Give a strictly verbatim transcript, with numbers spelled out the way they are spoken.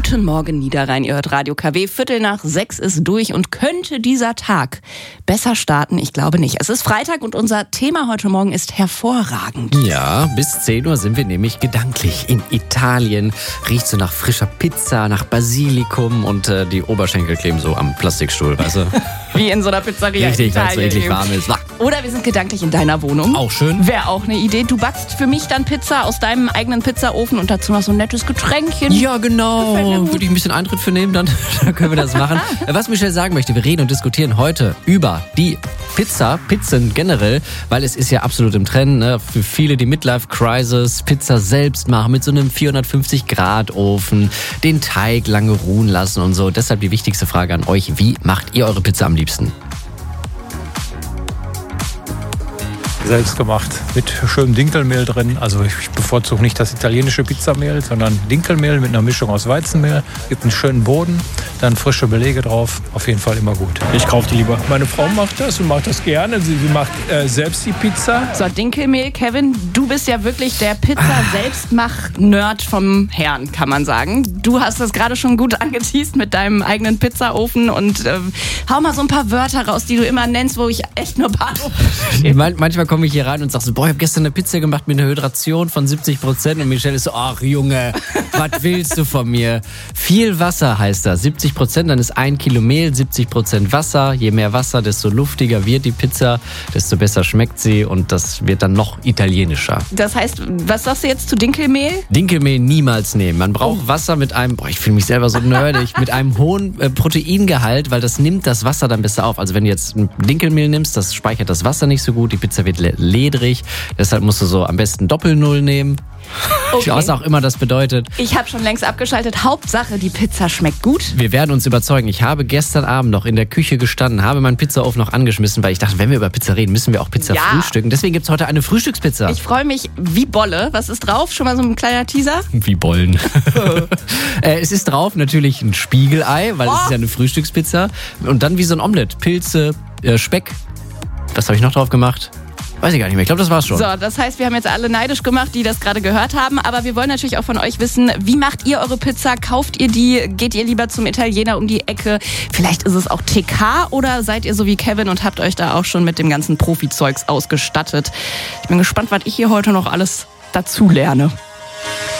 Guten Morgen, Niederrhein. Ihr hört Radio K W. Viertel nach sechs ist durch und könnte dieser Tag besser starten? Ich glaube nicht. Es ist Freitag und unser Thema heute Morgen ist hervorragend. Ja, bis zehn Uhr sind wir nämlich gedanklich in Italien. Riecht so nach frischer Pizza, nach Basilikum und äh, die Oberschenkel kleben so am Plastikstuhl, weißt du? Wie in so einer Pizzeria Richtig, in weil es so Italien. eklig warm ist. Oder wir sind gedanklich in deiner Wohnung. Auch schön. Wäre auch eine Idee. Du backst für mich dann Pizza aus deinem eigenen Pizzaofen und dazu noch so ein nettes Getränkchen. Ja, genau. Gefällt mir gut. Würde ich ein bisschen Eintritt für nehmen, dann, dann können wir das machen. Was Michelle sagen möchte, wir reden und diskutieren heute über die Pizza, Pizzen generell, weil es ist ja absolut im Trend, ne? Für viele die Midlife-Crisis, Pizza selbst machen mit so einem vierhundertfünfzig Grad Ofen, den Teig lange ruhen lassen und so. Deshalb die wichtigste Frage an euch, wie macht ihr eure Pizza am liebsten? Selbst gemacht, mit schönem Dinkelmehl drin. Also ich bevorzuge nicht das italienische Pizzamehl, sondern Dinkelmehl mit einer Mischung aus Weizenmehl. Gibt einen schönen Boden, dann frische Belege drauf. Auf jeden Fall immer gut. Ich kaufe die lieber. Meine Frau macht das und macht das gerne. Sie, sie macht äh, selbst die Pizza. So, Dinkelmehl, Kevin, du bist ja wirklich der Pizza-Selbstmach-Nerd vom Herrn, kann man sagen. Du hast das gerade schon gut angeteased mit deinem eigenen Pizzaofen und äh, hau mal so ein paar Wörter raus, die du immer nennst, wo ich echt nur Bahnhof verstehe. Man, manchmal komme ich hier rein und sag so, boah, ich habe gestern eine Pizza gemacht mit einer Hydration von siebzig Prozent und Michelle ist so, ach Junge, was willst du von mir? Viel Wasser heißt das, siebzig Prozent, dann ist ein Kilo Mehl, siebzig Prozent Wasser. Je mehr Wasser, desto luftiger wird die Pizza, desto besser schmeckt sie und das wird dann noch italienischer. Das heißt, was sagst du jetzt zu Dinkelmehl? Dinkelmehl niemals nehmen. Man braucht Wasser mit einem, boah, ich fühle mich selber so nerdig, mit einem hohen äh, Proteingehalt, weil das nimmt das Wasser dann besser auf. Also wenn du jetzt ein Dinkelmehl nimmst, das speichert das Wasser nicht so gut, die Pizza wird le- ledrig, deshalb musst du so am besten Doppel-Null nehmen. Okay. Was auch immer das bedeutet. Ich habe schon längst abgeschaltet. Hauptsache, die Pizza schmeckt gut. Wir werden uns überzeugen. Ich habe gestern Abend noch in der Küche gestanden, habe meinen Pizzaofen noch angeschmissen, weil ich dachte, wenn wir über Pizza reden, müssen wir auch Pizza Ja. frühstücken. Deswegen gibt es heute eine Frühstückspizza. Ich freue mich wie Bolle. Was ist drauf? Schon mal so ein kleiner Teaser? Wie Bollen. äh, es ist drauf natürlich ein Spiegelei, weil Oh. es ist ja eine Frühstückspizza. Und dann wie so ein Omelett. Pilze, äh, Speck. Was habe ich noch drauf gemacht? Weiß ich gar nicht mehr. Ich glaube, das war's schon. So, das heißt, wir haben jetzt alle neidisch gemacht, die das gerade gehört haben. Aber wir wollen natürlich auch von euch wissen, wie macht ihr eure Pizza? Kauft ihr die? Geht ihr lieber zum Italiener um die Ecke? Vielleicht ist es auch T K oder seid ihr so wie Kevin und habt euch da auch schon mit dem ganzen Profi-Zeugs ausgestattet? Ich bin gespannt, was ich hier heute noch alles dazu lerne.